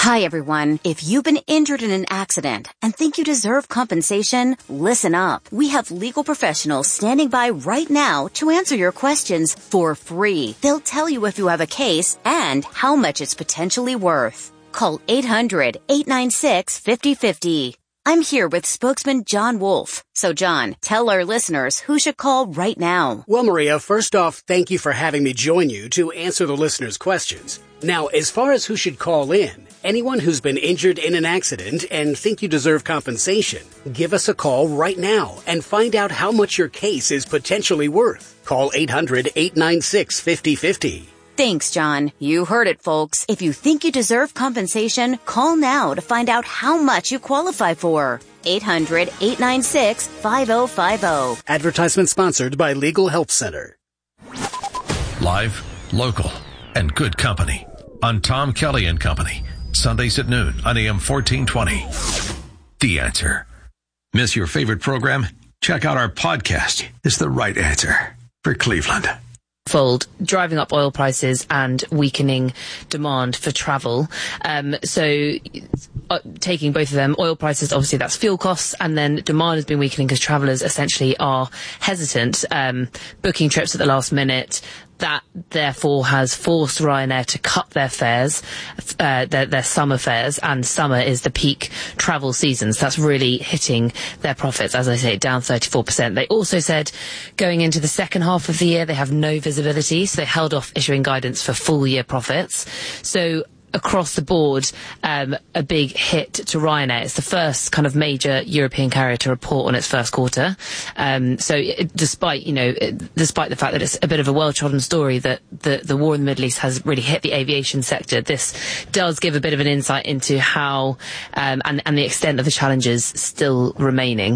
Hi, everyone. If you've been injured in an accident and think you deserve compensation, listen up. We have legal professionals standing by right now to answer your questions for free. They'll tell you if you have a case and how much it's potentially worth. Call 800-896-5050. I'm here with spokesman John Wolf. So, John, tell our listeners who should call right now. Well, Maria, first off, thank you for having me join you to answer the listeners' questions. Now, as far as who should call in, anyone who's been injured in an accident and think you deserve compensation, give us a call right now and find out how much your case is potentially worth. Call 800-896-5050. Thanks, John. You heard it, folks. If you think you deserve compensation, call now to find out how much you qualify for. 800-896-5050. Advertisement sponsored by Legal Help Center. Live, local, and good company on Tom Kelly and Company. Sundays at noon on AM 1420. The Answer. Miss your favorite program? Check out our podcast. It's the right answer for Cleveland. Fold, driving up oil prices and weakening demand for travel. Taking both of them, oil prices, obviously that's fuel costs, and then demand has been weakening because travellers essentially are hesitant, booking trips at the last minute. That therefore has forced Ryanair to cut their fares, their summer fares, and summer is the peak travel season. So that's really hitting their profits, as I say, down 34%. They also said going into the second half of the year, they have no visibility, so they held off issuing guidance for full year profits. So across the board, a big hit to Ryanair. It's the first kind of major European carrier to report on its first quarter. Despite the fact that it's a bit of a well-trodden story that the war in the Middle East has really hit the aviation sector, this does give a bit of an insight into how, and the extent of the challenges still remaining.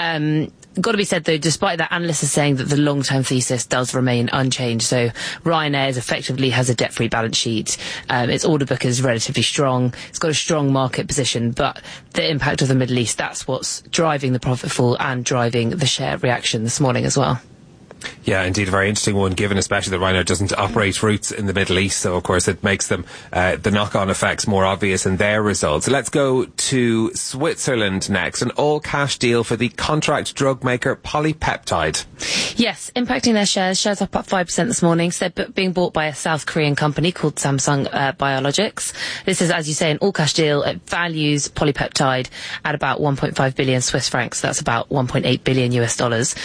Got to be said, though, despite that, analysts are saying that the long-term thesis does remain unchanged. So Ryanair effectively has a debt-free balance sheet. Its order book is relatively strong. It's got a strong market position, but the impact of the Middle East, that's what's driving the profit fall and driving the share reaction this morning as well. Yeah, indeed, a very interesting one, given especially that Ryanair doesn't operate routes in the Middle East, so of course it makes them the knock-on effects more obvious in their results. Let's go to Switzerland next. An all-cash deal for the contract drug maker Polypeptide. Yes, impacting their shares. Shares up 5% this morning. So being bought by a South Korean company called Samsung Biologics. This is, as you say, an all-cash deal. It values Polypeptide at about 1.5 billion Swiss francs. That's about $1.8 billion US.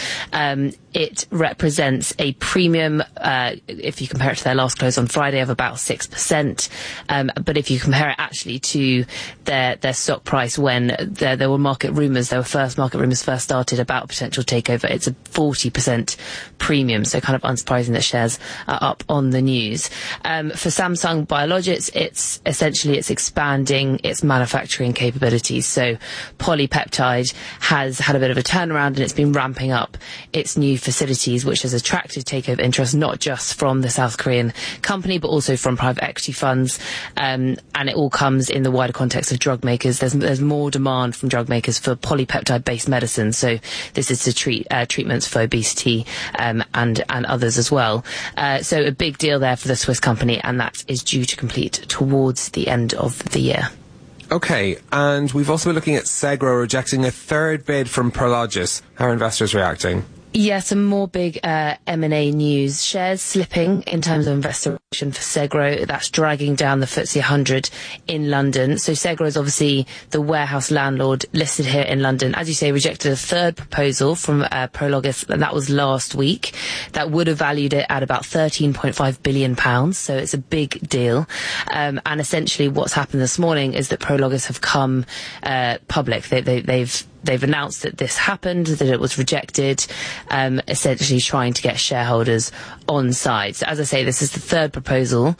It represents a premium, if you compare it to their last close on Friday, of about 6%. But if you compare it actually to their stock price when there were market rumours first started about potential takeover, it's a 40% premium. So kind of unsurprising that shares are up on the news. For Samsung Biologics, it's expanding its manufacturing capabilities. So Polypeptide has had a bit of a turnaround and it's been ramping up its new facilities, which has attracted takeover interest not just from the South Korean company but also from private equity funds, and it all comes in the wider context of drug makers. There's more demand from drug makers for polypeptide based medicine, so this is to treat treatments for obesity and others as well. So a big deal there for the Swiss company, and that is due to complete towards the end of the year. Okay, and we've also been looking at Segro rejecting a third bid from Prologis. How are investors reacting? Yeah, some more big M&A news. Shares slipping in terms of investor reaction for Segro. That's dragging down the FTSE 100 in London. So Segro is obviously the warehouse landlord listed here in London. As you say, rejected a third proposal from Prologis, and that was last week. That would have valued it at about £13.5 billion. So it's a big deal. And essentially what's happened this morning is that Prologis have come public. They've announced that this happened, that it was rejected, essentially trying to get shareholders on side. So as I say, this is the third proposal.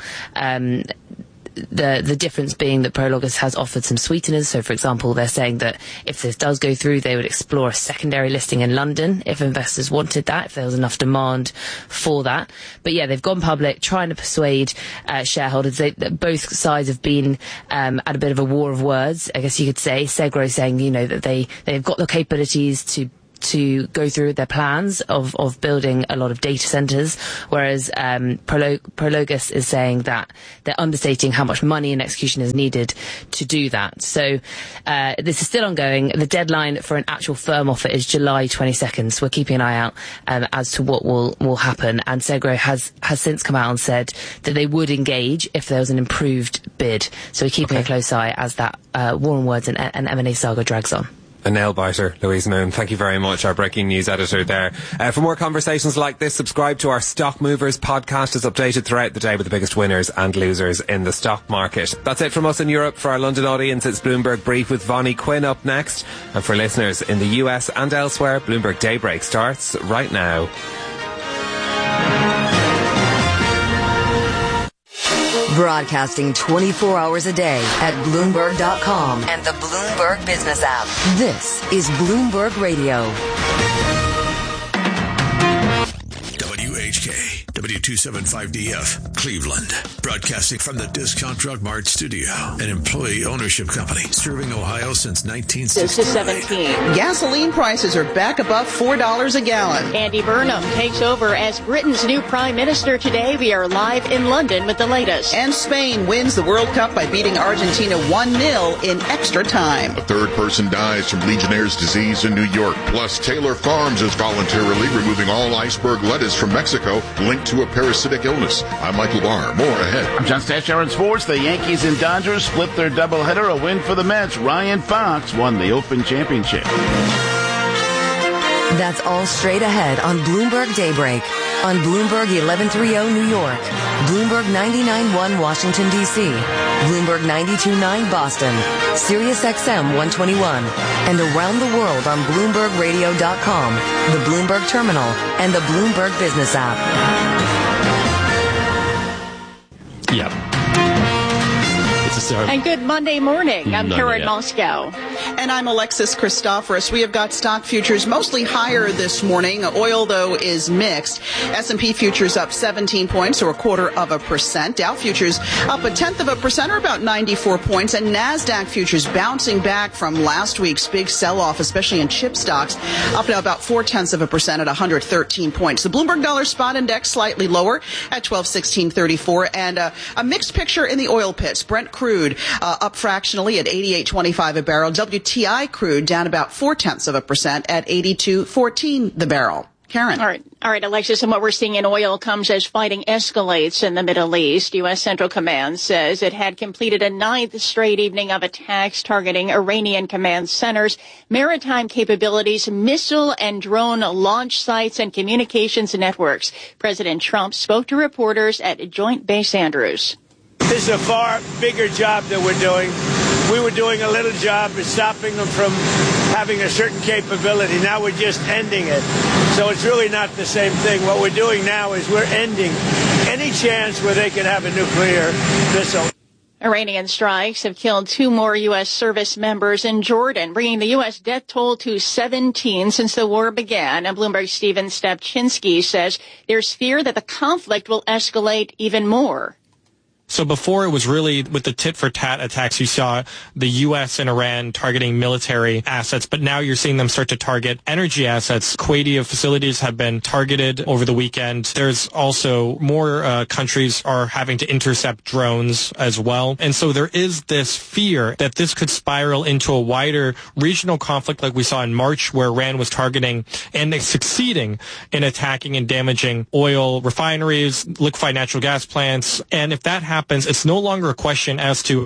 The difference being that Prologis has offered some sweeteners. So, for example, they're saying that if this does go through, they would explore a secondary listing in London if investors wanted that, if there was enough demand for that. But yeah, they've gone public, trying to persuade shareholders. Both sides have been at a bit of a war of words, I guess you could say. Segro saying, that they've got the capabilities to to go through their plans of building a lot of data centers, whereas Prologis is saying that they're understating how much money and execution is needed to do that. So this is still ongoing. The deadline for an actual firm offer is July 22nd. So we're keeping an eye out as to what will happen. And Segro has since come out and said that they would engage if there was an improved bid. So we're keeping a close eye as that war on words and M&A saga drags on. A nail-biter, Louise Moon. Thank you very much, our breaking news editor there. For more conversations like this, subscribe to our Stock Movers podcast. It's updated throughout the day with the biggest winners and losers in the stock market. That's it from us in Europe. For our London audience, it's Bloomberg Brief with Vonnie Quinn up next. And for listeners in the US and elsewhere, Bloomberg Daybreak starts right now. Broadcasting 24 hours a day at Bloomberg.com and the Bloomberg Business app. This is Bloomberg Radio. WHK, W275DF, Cleveland. Broadcasting from the Discount Drug Mart studio, an employee ownership company serving Ohio since 1960. This is 17. Gasoline prices are back above $4 a gallon. Andy Burnham takes over as Britain's new Prime Minister today. We are live in London with the latest. And Spain wins the World Cup by beating Argentina 1-0 in extra time. A third person dies from Legionnaire's disease in New York. Plus, Taylor Farms is voluntarily removing all iceberg lettuce from Mexico linked to a parasitic illness. I'm Michael Barr. More ahead. I'm John Stashower in sports. The Yankees and Dodgers split their doubleheader. A win for the Mets. Ryan Fox won the Open Championship. That's all straight ahead on Bloomberg Daybreak. On Bloomberg 1130 New York, Bloomberg 99.1 Washington, D.C., Bloomberg 92.9 Boston, Sirius XM 121, and around the world on BloombergRadio.com, the Bloomberg Terminal, and the Bloomberg Business app. Yep. And good Monday morning. I'm Karen Moscow. And I'm Alexis Christoforous. We have got stock futures mostly higher this morning. Oil, though, is mixed. S&P futures up 17 points, or 0.25%. Dow futures up 0.1%, or about 94 points. And NASDAQ futures bouncing back from last week's big sell-off, especially in chip stocks, up now about 0.4% at 113 points. The Bloomberg Dollar Spot Index slightly lower at 1216.34. And a mixed picture in the oil pits. Brent crude up fractionally at 88.25 a barrel. WTI crude down about 0.4% at 82.14 the barrel. Karen. All right, Alexis, and what we're seeing in oil comes as fighting escalates in the Middle East. U.S. Central Command says it had completed a 9th straight evening of attacks targeting Iranian command centers, maritime capabilities, missile and drone launch sites, and communications networks. President Trump spoke to reporters at Joint Base Andrews. This is a far bigger job that we're doing. We were doing a little job of stopping them from having a certain capability. Now we're just ending it. So it's really not the same thing. What we're doing now is we're ending any chance where they can have a nuclear missile. Iranian strikes have killed 2 more U.S. service members in Jordan, bringing the U.S. death toll to 17 since the war began. And Bloomberg's Stephen Stepchinsky says there's fear that the conflict will escalate even more. So before it was really with the tit-for-tat attacks, you saw the U.S. and Iran targeting military assets, but now you're seeing them start to target energy assets. Kuwaiti facilities have been targeted over the weekend. There's also more countries are having to intercept drones as well. And so there is this fear that this could spiral into a wider regional conflict like we saw in March, where Iran was targeting and succeeding in attacking and damaging oil refineries, liquefied natural gas plants. And if that happens, it's no longer a question as to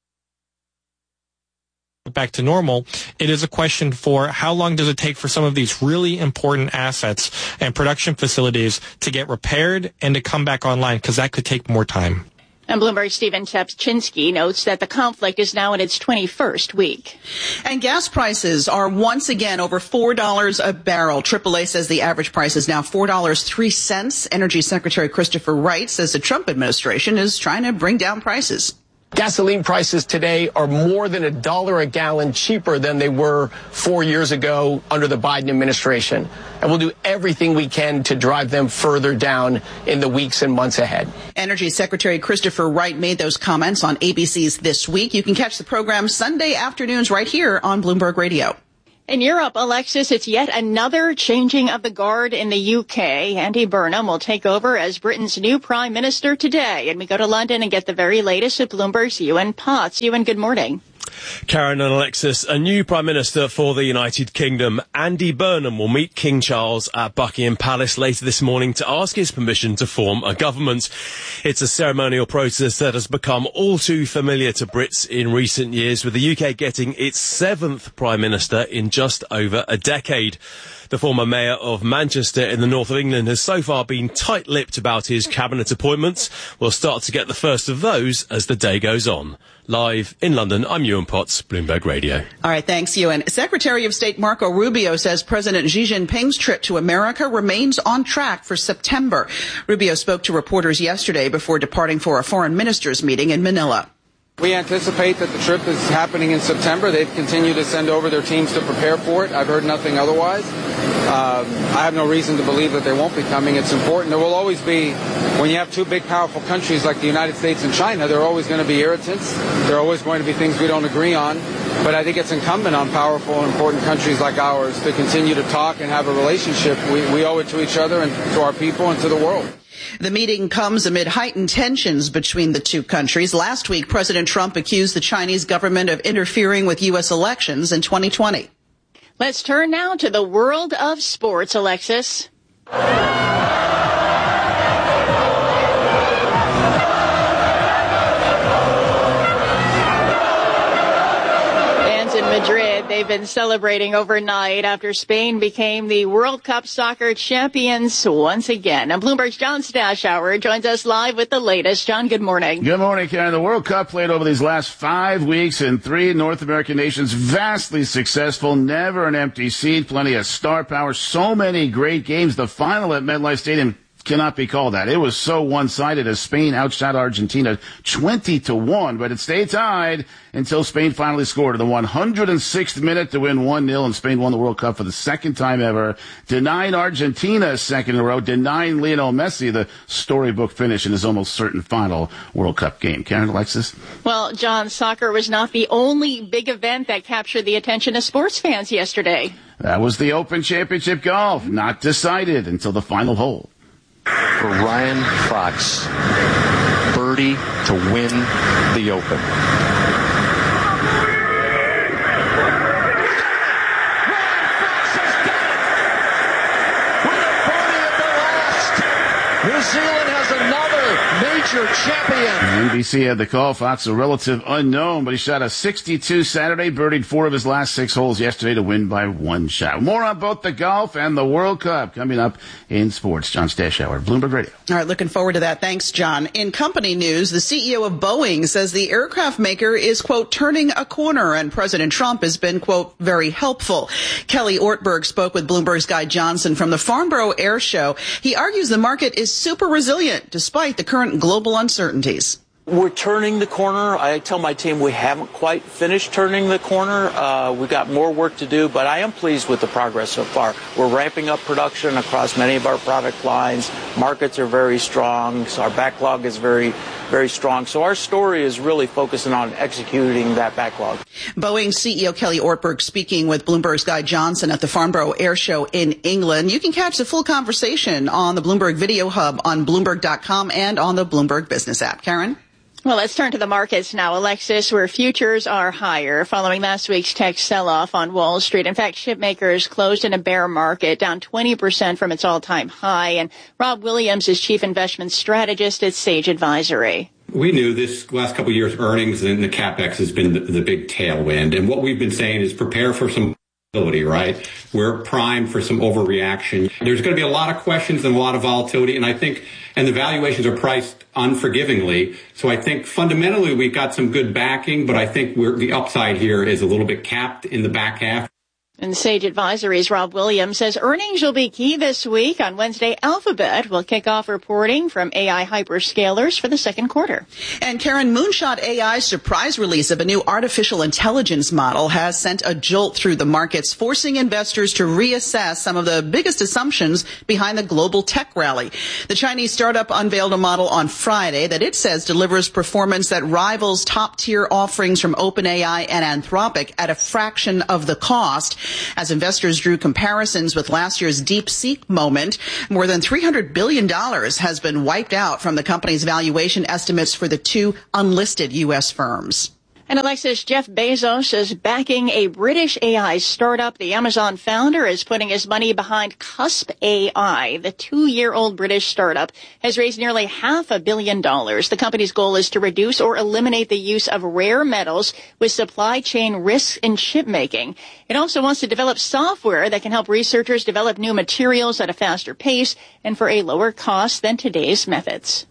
back to normal. It is a question for how long does it take for some of these really important assets and production facilities to get repaired and to come back online, because that could take more time. And Bloomberg's Stephen Stepchinsky notes that the conflict is now in its 21st week. And gas prices are once again over $4 a barrel. AAA says the average price is now $4.03. Energy Secretary Christopher Wright says the Trump administration is trying to bring down prices. Gasoline prices today are more than $1 a gallon cheaper than they were 4 years ago under the Biden administration. And we'll do everything we can to drive them further down in the weeks and months ahead. Energy Secretary Christopher Wright made those comments on ABC's This Week. You can catch the program Sunday afternoons right here on Bloomberg Radio. In Europe, Alexis, it's yet another changing of the guard in the UK. Andy Burnham will take over as Britain's new Prime Minister today. And we go to London and get the very latest at Bloomberg's Ewan Potts. Ewan, good morning. Karen and Alexis, a new Prime Minister for the United Kingdom, Andy Burnham, will meet King Charles at Buckingham Palace later this morning to ask his permission to form a government. It's a ceremonial process that has become all too familiar to Brits in recent years, with the UK getting its 7th Prime Minister in just over a decade. The former mayor of Manchester in the north of England has so far been tight-lipped about his cabinet appointments. We'll start to get the first of those as the day goes on. Live in London, I'm Ewan Potts, Bloomberg Radio. All right, thanks, Ewan. Secretary of State Marco Rubio says President Xi Jinping's trip to America remains on track for September. Rubio spoke to reporters yesterday before departing for a foreign ministers meeting in Manila. We anticipate that the trip is happening in September. They've continued to send over their teams to prepare for it. I've heard nothing otherwise. I have no reason to believe that they won't be coming. It's important. There will always be, when you have two big, powerful countries like the United States and China, there are always going to be irritants. There are always going to be things we don't agree on. But I think it's incumbent on powerful and important countries like ours to continue to talk and have a relationship. We owe it to each other and to our people and to the world. The meeting comes amid heightened tensions between the two countries. Last week, President Trump accused the Chinese government of interfering with U.S. elections in 2020. Let's turn now to the world of sports, Alexis. Madrid, they've been celebrating overnight after Spain became the World Cup soccer champions once again. And Bloomberg's John Stashower joins us live with the latest. John, good morning. Good morning, Karen. The World Cup played over these last 5 weeks in 3 North American nations. Vastly successful, never an empty seat, plenty of star power, so many great games. The final at MetLife Stadium cannot be called that. It was so one-sided as Spain outshot Argentina 20-1, but it stayed tied until Spain finally scored in the 106th minute to win 1-0, and Spain won the World Cup for the second time ever, denying Argentina a second in a row, denying Lionel Messi the storybook finish in his almost certain final World Cup game. Karen, Alexis? Well, John, soccer was not the only big event that captured the attention of sports fans yesterday. That was the Open Championship Golf, not decided until the final hole. For Ryan Fox, birdie to win the Open. New Zealand has another major champion. NBC had the call. Fox, a relative unknown, but he shot a 62 Saturday, birdied 4 of his last 6 holes yesterday to win by 1 shot. More on both the golf and the World Cup coming up in sports. John Stashower, Bloomberg Radio. All right, looking forward to that. Thanks, John. In company news, the CEO of Boeing says the aircraft maker is, quote, turning a corner, and President Trump has been, quote, very helpful. Kelly Ortberg spoke with Bloomberg's Guy Johnson from the Farnborough Air Show. He argues the market is super resilient despite the current global uncertainties. We're turning the corner. I tell my team we haven't quite finished turning the corner. We've got more work to do, but I am pleased with the progress so far. We're ramping up production across many of our product lines. Markets are very strong, so our backlog is very, very strong. So our story is really focusing on executing that backlog. Boeing CEO Kelly Ortberg speaking with Bloomberg's Guy Johnson at the Farnborough Air Show in England. You can catch the full conversation on the Bloomberg Video Hub on Bloomberg.com and on the Bloomberg Business app. Karen? Well, let's turn to the markets now, Alexis, where futures are higher following last week's tech sell-off on Wall Street. In fact, chipmakers closed in a bear market, down 20% from its all-time high. And Rob Williams is chief investment strategist at Sage Advisory. We knew this last couple of years' earnings and the CapEx has been the big tailwind. And what we've been saying is prepare for some volatility, right? We're primed for some overreaction. There's going to be a lot of questions and a lot of volatility. And I think, and the valuations are priced unforgivingly. So I think fundamentally we've got some good backing, but I think the upside here is a little bit capped in the back half. And Sage Advisory's Rob Williams says earnings will be key this week. On Wednesday, Alphabet will kick off reporting from AI hyperscalers for the second quarter. And Karen, Moonshot AI's surprise release of a new artificial intelligence model has sent a jolt through the markets, forcing investors to reassess some of the biggest assumptions behind the global tech rally. The Chinese startup unveiled a model on Friday that it says delivers performance that rivals top-tier offerings from OpenAI and Anthropic at a fraction of the cost. as investors drew comparisons with last year's DeepSeek moment. More than $300 billion has been wiped out from the company's valuation estimates for the two unlisted U.S. firms. And Alexis, Jeff Bezos is backing a British AI startup. The Amazon founder is putting his money behind Cusp AI. The 2-year-old British startup has raised nearly $500 million. The company's goal is to reduce or eliminate the use of rare metals with supply chain risks in chip making. It also wants to develop software that can help researchers develop new materials at a faster pace and for a lower cost than today's methods.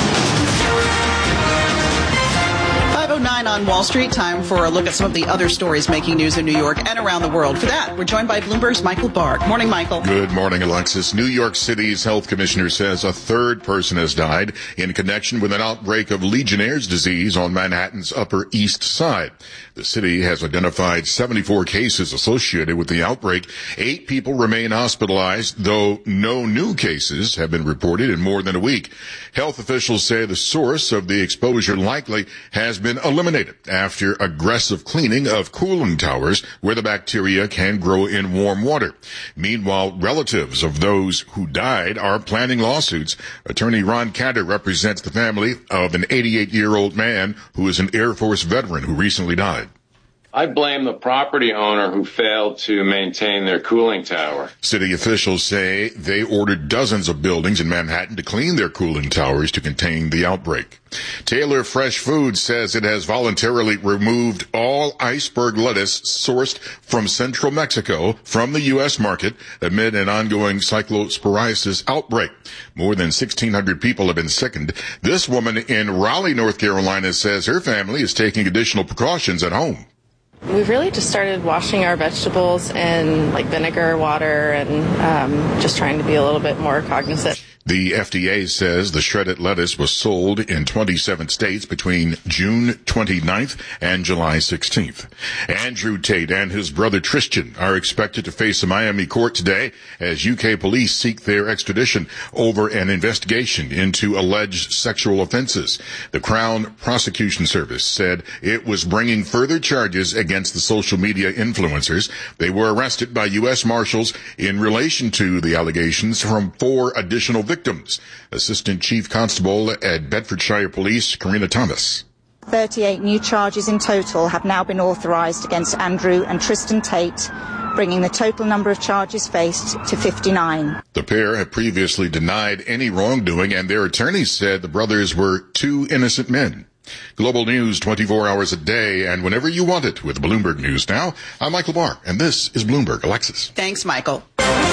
5:09 on Wall Street. Time for a look at some of the other stories making news in New York and around the world. For that, we're joined by Bloomberg's Michael Barr. Morning, Michael. Good morning, Alexis. New York City's health commissioner says a third person has died in connection with an outbreak of Legionnaire's disease on Manhattan's Upper East Side. The city has identified 74 cases associated with the outbreak. 8 people remain hospitalized, though no new cases have been reported in more than a week. Health officials say the source of the exposure likely has been eliminated after aggressive cleaning of cooling towers where the bacteria can grow in warm water. Meanwhile, relatives of those who died are planning lawsuits. Attorney Ron Cantor represents the family of an 88-year-old man who is an Air Force veteran who recently died. I blame the property owner who failed to maintain their cooling tower. City officials say they ordered dozens of buildings in Manhattan to clean their cooling towers to contain the outbreak. Taylor Fresh Foods says it has voluntarily removed all iceberg lettuce sourced from central Mexico from the U.S. market amid an ongoing cyclosporiasis outbreak. More than 1,600 people have been sickened. This woman in Raleigh, North Carolina, says her family is taking additional precautions at home. We've really just started washing our vegetables in vinegar, water, and just trying to be a little bit more cognizant. The FDA says the shredded lettuce was sold in 27 states between June 29th and July 16th. Andrew Tate and his brother Tristan are expected to face a Miami court today as UK police seek their extradition over an investigation into alleged sexual offenses. The Crown Prosecution Service said it was bringing further charges against the social media influencers. They were arrested by U.S. Marshals in relation to the allegations from 4 additional victims. Assistant Chief Constable at Bedfordshire Police, Karina Thomas. 38 new charges in total have now been authorised against Andrew and Tristan Tate, bringing the total number of charges faced to 59. The pair have previously denied any wrongdoing, and their attorneys said the brothers were 2 innocent men. Global news 24 hours a day and whenever you want it with Bloomberg News Now. I'm Michael Barr, and this is Bloomberg. Alexis. Thanks, Michael.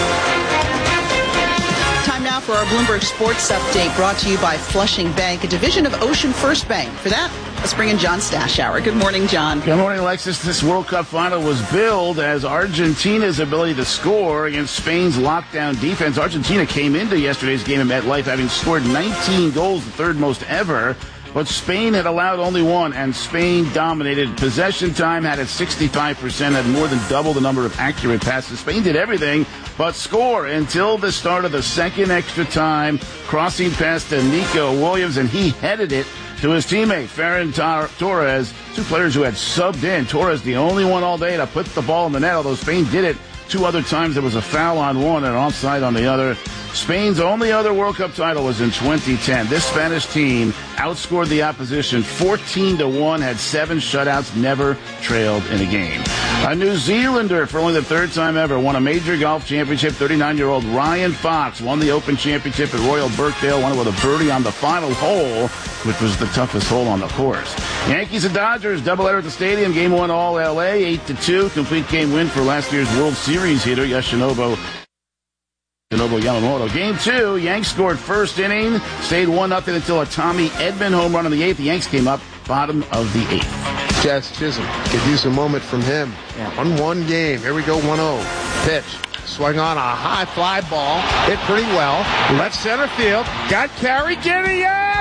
Time now for our Bloomberg Sports Update, brought to you by Flushing Bank, a division of Ocean First Bank. For that, let's bring in John Stashower. Good morning, John. Good morning, Alexis. This World Cup final was billed as Argentina's ability to score against Spain's lockdown defense. Argentina came into yesterday's game at MetLife having scored 19 goals, the third most ever. But Spain had allowed only 1, and Spain dominated. Possession time had at 65%, had more than double the number of accurate passes. Spain did everything but score until the start of the second extra time, crossing past to Nico Williams, and he headed it to his teammate, Ferran Torres, 2 players who had subbed in. Torres, the only one all day to put the ball in the net, although Spain did it 2 other times. There was a foul on one and an offside on the other. Spain's only other World Cup title was in 2010. This Spanish team outscored the opposition 14-1, had 7 shutouts, never trailed in a game. A New Zealander, for only the 3rd time ever, won a major golf championship. 39-year-old Ryan Fox won the Open Championship at Royal Birkdale, won it with a birdie on the final hole, which was the toughest hole on the course. Yankees and Dodgers, doubleheader at the stadium. Game 1 all L.A., 8-2. Complete game win for last year's World Series hitter, Yoshinobu Yamamoto. Game 2, Yanks scored first inning, stayed 1-0 until a Tommy Edman home run in the 8th. The Yanks came up bottom of the 8th. Jazz Chisholm could use a moment from him. 1-1 game. Here we go, 1-0. Pitch. Swung on a high fly ball. Hit pretty well. Left center field. Got carried. Giddy up.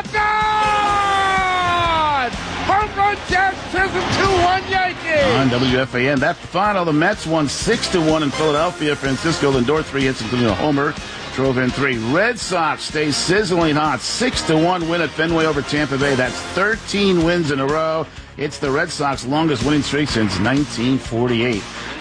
Gone! Home run, Jazz Chisholm, 2-1 Yankees. On WFAN, that final, the Mets won 6-1 in Philadelphia. Francisco Lindor 3 hits, including a homer, drove in 3. Red Sox stay sizzling hot, 6-1 win at Fenway over Tampa Bay. That's 13 wins in a row. It's the Red Sox longest winning streak since 1948.